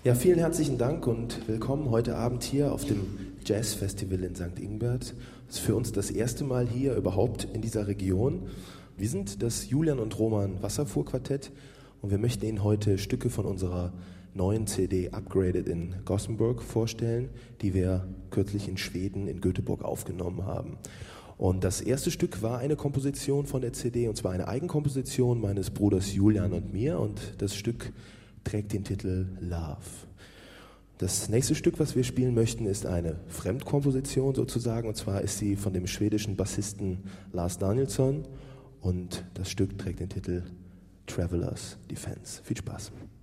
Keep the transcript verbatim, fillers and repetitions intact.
Ja, vielen herzlichen Dank und willkommen heute Abend hier auf dem Jazz Festival in Sankt Ingbert. Das ist für uns das erste Mal hier überhaupt in dieser Region. Wir sind das Julian und Roman Wasserfuhrquartett und wir möchten Ihnen heute Stücke von unserer neuen C D Upgraded in Gothenburg vorstellen, die wir kürzlich in Schweden, in Göteborg aufgenommen haben. Und das erste Stück war eine Komposition von der C D, und zwar eine Eigenkomposition meines Bruders Julian und mir, und das Stück trägt den Titel Love. Das nächste Stück, was wir spielen möchten, ist eine Fremdkomposition sozusagen, und zwar ist sie von dem schwedischen Bassisten Lars Danielsson, und das Stück trägt den Titel Traveler's Defense. Viel Spaß.